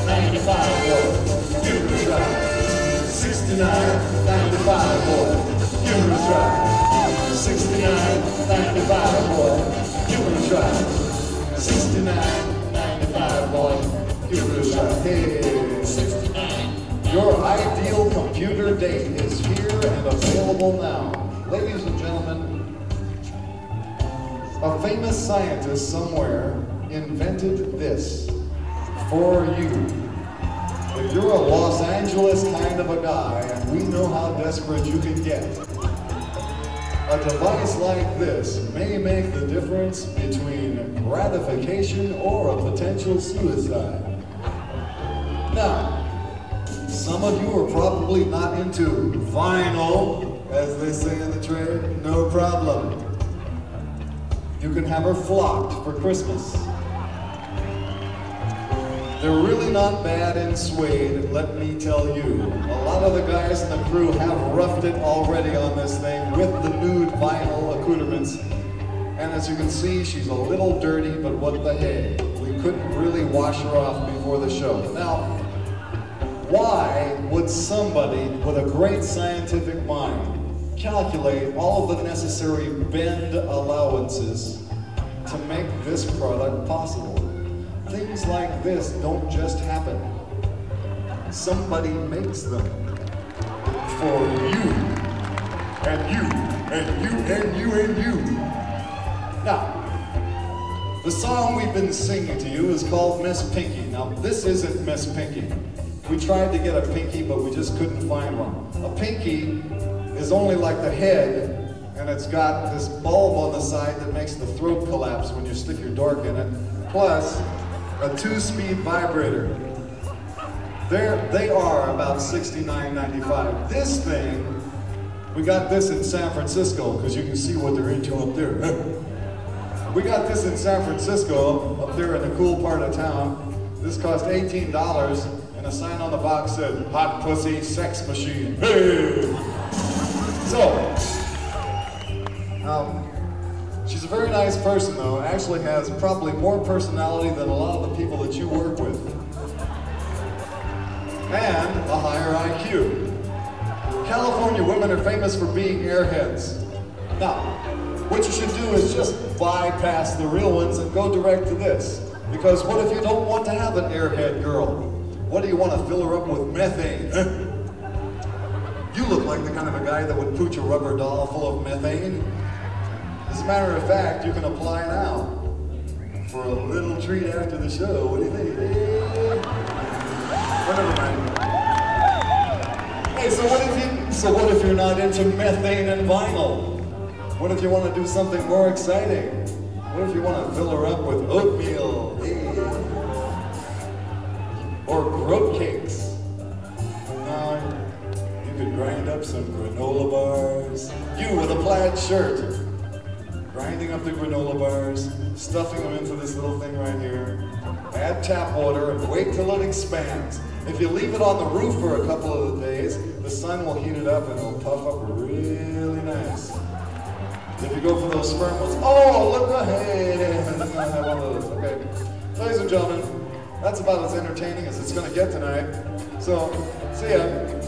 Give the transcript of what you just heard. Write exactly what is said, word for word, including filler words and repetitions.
ninety-five, boy, give it a try. sixty-nine, ninety-five, boy, give it a try. sixty-nine, ninety-five, boy, give it a try. sixty-nine, ninety-five, boy, give it a try. Hey, sixty-nine. Your ideal computer date is here and available now. Ladies and gentlemen, a famous scientist somewhere invented this for you. If you're a Los Angeles kind of a guy, and we know how desperate you can get, a device like this may make the difference between gratification or a potential suicide. Now, some of you are probably not into vinyl, as they say in the trade. No problem. You can have her flocked for Christmas. They're really not bad in suede, let me tell you. A lot of the guys in the crew have roughed it already on this thing with the nude vinyl accoutrements. And as you can see, she's a little dirty, but what the heck? We couldn't really wash her off before the show. Now, why would somebody with a great scientific mind calculate all of the necessary bend allowances to make this product possible? Things like this don't just happen. Somebody makes them for you, and you, and you, and you, and you. Now, the song we've been singing to you is called Miss Pinky. Now, this isn't Miss Pinky. We tried to get a pinky, but we just couldn't find one. A pinky is only like the head, and it's got this bulb on the side that makes the throat collapse when you stick your dork in it, plus a two-speed vibrator. They're, they are about sixty-nine ninety-five. This thing, we got this in San Francisco, because you can see what they're into up there. We got this in San Francisco, up there in the cool part of town. This cost eighteen dollars. And a sign on the box said, hot pussy sex machine. Hey! So, um, she's a very nice person though, actually has probably more personality than a lot of the people that you work with. And a higher I Q. California women are famous for being airheads. Now, what you should do is just bypass the real ones and go direct to this. Because what if you don't want to have an airhead girl? What do you want to fill her up with methane? You look like the kind of a guy that would pooch a rubber doll full of methane. As a matter of fact, you can apply now for a little treat after the show. What do you think? Well, never mind. Hey, so what if you? So what if you're not into methane and vinyl? What if you want to do something more exciting? What if you want to fill her up with oatmeal? Hey. Or groat cakes. Now, you could grind up some granola bars. You with a plaid shirt. Grinding up the granola bars, stuffing them into this little thing right here. Add tap water and wait till it expands. If you leave it on the roof for a couple of days, the sun will heat it up and it'll puff up really nice. If you go for those sperm ones, oh, look ahead. I have one of those. Okay. Ladies and gentlemen, that's about as entertaining as it's going to get tonight. So, see ya.